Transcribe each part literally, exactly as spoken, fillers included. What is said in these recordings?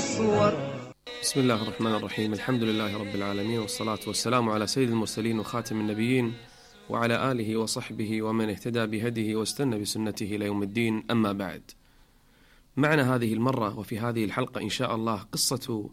صور. بسم الله الرحمن الرحيم. الحمد لله رب العالمين، والصلاة والسلام على سيد المرسلين وخاتم النبيين وعلى آله وصحبه ومن اهتدى بهديه واستنى بسنته إلى يوم الدين. أما بعد، معنا هذه المرة وفي هذه الحلقة إن شاء الله قصة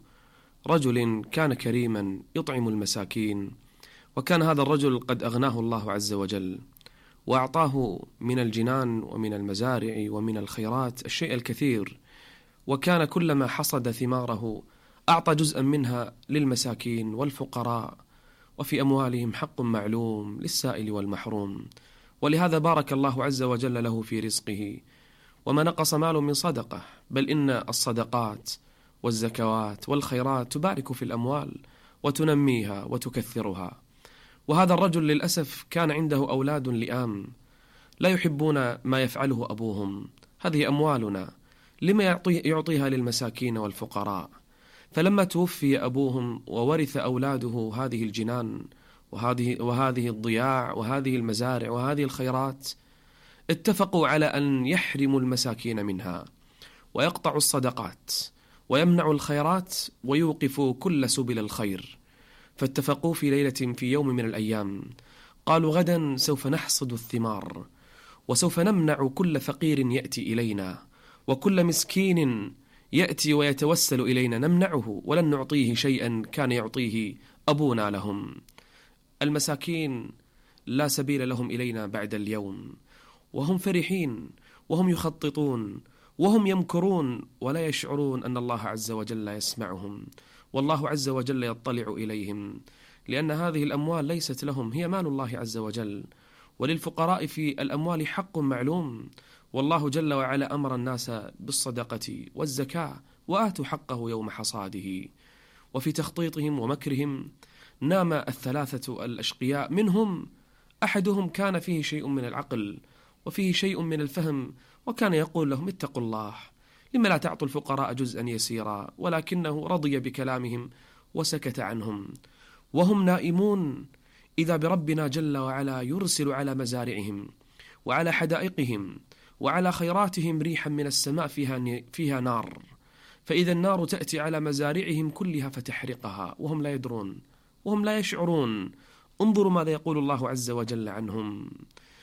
رجل كان كريما يطعم المساكين، وكان هذا الرجل قد أغناه الله عز وجل وأعطاه من الجنان ومن المزارع ومن الخيرات الشيء الكثير، وكان كلما حصد ثماره أعطى جزءا منها للمساكين والفقراء، وفي أموالهم حق معلوم للسائل والمحروم. ولهذا بارك الله عز وجل له في رزقه، وما نقص مال من صدقة، بل إن الصدقات والزكوات والخيرات تبارك في الأموال وتنميها وتكثرها. وهذا الرجل للأسف كان عنده أولاد لئام لا يحبون ما يفعله أبوهم. هذه أموالنا، لما يعطي يعطيها للمساكين والفقراء؟ فلما توفي أبوهم وورث أولاده هذه الجنان وهذه, وهذه الضياع وهذه المزارع وهذه الخيرات، اتفقوا على أن يحرموا المساكين منها ويقطعوا الصدقات ويمنعوا الخيرات ويوقفوا كل سبل الخير. فاتفقوا في ليلة في يوم من الأيام، قالوا: غدا سوف نحصد الثمار، وسوف نمنع كل فقير يأتي إلينا، وكل مسكين يأتي ويتوسل إلينا نمنعه، ولن نعطيه شيئا كان يعطيه أبونا لهم. المساكين لا سبيل لهم إلينا بعد اليوم، وهم فرحين وهم يخططون وهم يمكرون ولا يشعرون أن الله عز وجل يسمعهم، والله عز وجل يطلع إليهم، لأن هذه الأموال ليست لهم، هي مال الله عز وجل. وللفقراء في الأموال حق معلوم، والله جل وعلا أمر الناس بالصدقة والزكاة وآتوا حقه يوم حصاده. وفي تخطيطهم ومكرهم نام الثلاثة الأشقياء منهم أحدهم كان فيه شيء من العقل وفيه شيء من الفهم، وكان يقول لهم: اتقوا الله، لما لا تعطوا الفقراء جزءا يسيرا؟ ولكنه رضي بكلامهم وسكت عنهم. وهم نائمون إذا بربنا جل وعلا يرسل على مزارعهم وعلى حدائقهم وعلى خيراتهم ريحا من السماء فيها, فيها نار، فإذا النار تأتي على مزارعهم كلها فتحرقها وهم لا يدرون وهم لا يشعرون. انظروا ماذا يقول الله عز وجل عنهم: